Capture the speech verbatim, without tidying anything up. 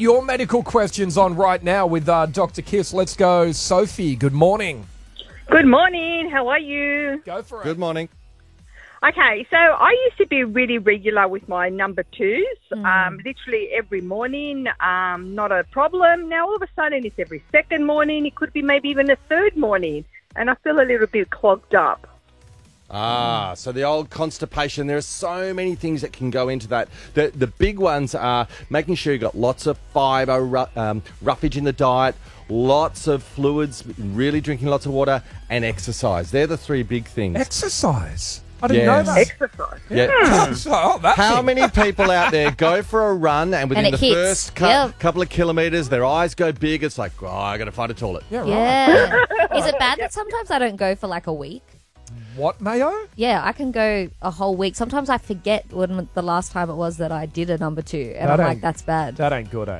your medical questions on right now with uh, Doctor Kiss. Let's go, Sophie. Good morning. Good morning. How are you? Go for it. Good morning. Okay, so I used to be really regular with my number twos, Mm. um, literally every morning, um, not a problem. Now, all of a sudden, it's every second morning. It could be maybe even a third morning, and I feel a little bit clogged up. Ah, so the old constipation. There are so many things that can go into that. The the big ones are making sure you've got lots of fibre, ru- um, roughage in the diet, lots of fluids, really drinking lots of water, and exercise. They're the three big things. Exercise. I didn't Yes. know that. Exercise. Yeah. So, oh, that How thing. many people out there go for a run and within And it the hits. first cou- Yep. couple of kilometres, their eyes go big? It's like, oh, I got to find a toilet. Yeah, right. Yeah. Is it bad that sometimes I don't go for like a week? What, Mayo? Yeah, I can go a whole week. Sometimes I forget when the last time it was that I did a number two, and That I'm like, ain't- that's bad. That ain't good, eh?